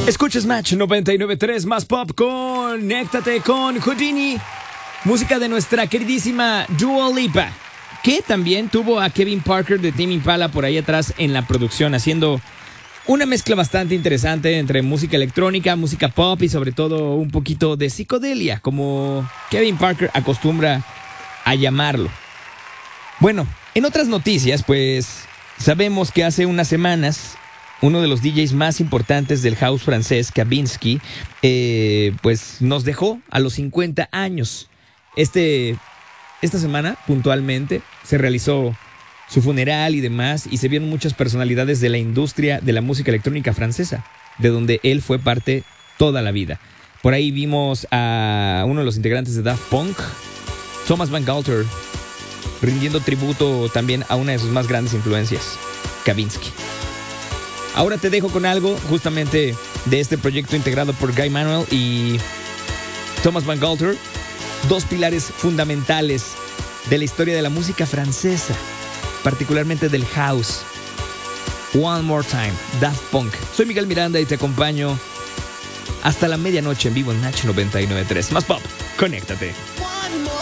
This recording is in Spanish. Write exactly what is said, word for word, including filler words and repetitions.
Escuchas Match noventa y nueve punto tres más pop. Conéctate con Houdini, música de nuestra queridísima Dua Lipa, que también tuvo a Kevin Parker de Tame Impala por ahí atrás en la producción, haciendo una mezcla bastante interesante entre música electrónica, música pop y sobre todo un poquito de psicodelia, como Kevin Parker acostumbra a llamarlo. Bueno, en otras noticias, pues sabemos que hace unas semanas uno de los D Js más importantes del house francés, Kavinsky, eh, pues nos dejó a los cincuenta años. Este, esta semana, puntualmente, se realizó su funeral y demás, y se vieron muchas personalidades de la industria de la música electrónica francesa, de donde él fue parte toda la vida. Por ahí vimos a uno de los integrantes de Daft Punk, Thomas Van Galter, rindiendo tributo también a una de sus más grandes influencias, Kavinsky. Ahora te dejo con algo justamente de este proyecto integrado por Guy Manuel y Thomas Van Galter, dos pilares fundamentales de la historia de la música francesa, particularmente del house. One More Time, Daft Punk. Soy Miguel Miranda y te acompaño hasta la medianoche en vivo en Match noventa y nueve punto tres. Más pop, conéctate.